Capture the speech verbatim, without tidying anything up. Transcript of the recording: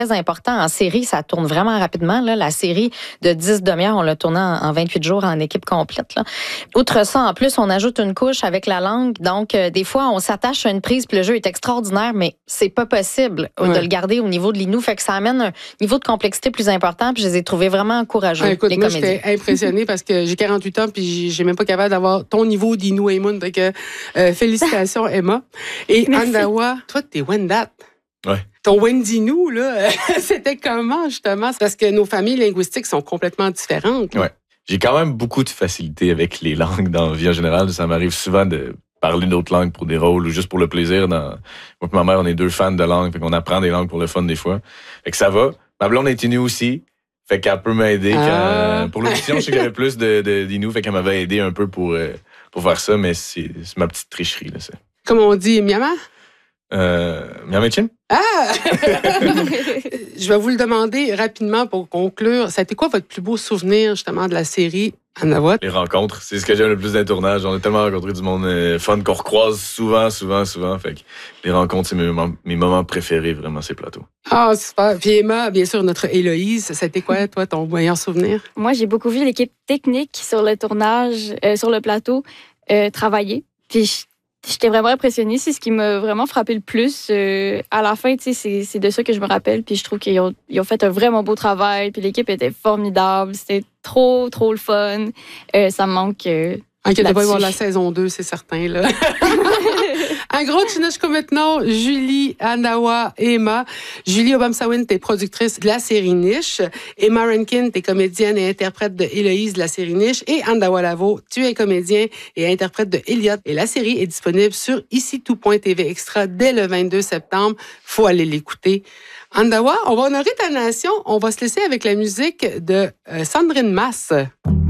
Très important. En série, ça tourne vraiment rapidement. Là. La série de dix demi-heures, on l'a tournée en, en vingt-huit jours en équipe complète. Là. Outre ça, en plus, on ajoute une couche avec la langue. Donc, euh, des fois, on s'attache à une prise, puis le jeu est extraordinaire, mais c'est pas possible ouais. de le garder au niveau de l'inou. Fait que ça amène un niveau de complexité plus important, puis je les ai trouvés vraiment encourageants, ah, écoute, les moi, comédiens. J'étais impressionnée parce que j'ai quarante-huit ans, puis j'ai même pas capable d'avoir ton niveau d'inou et Moon. Fait que, euh, félicitations, Emma. Et Andawa, toi, t'es Wendat. Ouais. Ton Wendinou, là, c'était comment, justement? Parce que nos familles linguistiques sont complètement différentes. Oui. J'ai quand même beaucoup de facilité avec les langues dans la vie en général. Ça m'arrive souvent de parler d'autres langues pour des rôles ou juste pour le plaisir. Dans... Moi et ma mère, on est deux fans de langues, fait qu'on apprend des langues pour le fun des fois. Fait que ça va. Ma blonde est Innu aussi, fait qu'elle peut m'aider. Ah. Quand... Pour l'audition, je sais qu'il y avait plus de, de, d'Innu, fait qu'elle m'avait aidé un peu pour, euh, pour faire ça, mais c'est, c'est ma petite tricherie. Là, ça. Comme on dit, Miama? Euh, Miamachin? Ah! Je vais vous le demander rapidement pour conclure. Ça a été quoi votre plus beau souvenir, justement, de la série Andawa? Les rencontres. C'est ce que j'aime le plus d'un tournage. On a tellement rencontré du monde euh, fun qu'on recroise souvent, souvent, souvent. Fait que les rencontres, c'est mes moments, mes moments préférés, vraiment, ces plateaux. Ah, super. Puis Emma, bien sûr, notre Héloïse, ça a été quoi, toi, ton meilleur souvenir? Moi, j'ai beaucoup vu l'équipe technique sur le tournage, euh, sur le plateau, euh, travailler. Puis j'étais vraiment impressionnée. C'est ce qui m'a vraiment frappé le plus. Euh, à la fin, c'est, c'est de ça que je me rappelle. Puis je trouve qu'ils ont, ils ont fait un vraiment beau travail. Puis l'équipe était formidable. C'était trop, trop le fun. Euh, ça me manque. Euh, Inquiète pas, il va y avoir la saison deux, c'est certain. Là. Un gros chinachko maintenant, Julie, Andawa et Emma. Julie Obamsawin, t'es productrice de la série Niche. Emma Rankin, t'es comédienne et interprète de Héloïse de la série Niche. Et Andawa Lavo, tu es comédien et interprète de Elliot. Et la série est disponible sur ici tout point t v extra dès le vingt-deux septembre. Faut aller l'écouter. Andawa, on va honorer ta nation. On va se laisser avec la musique de euh, Sandrine Masse.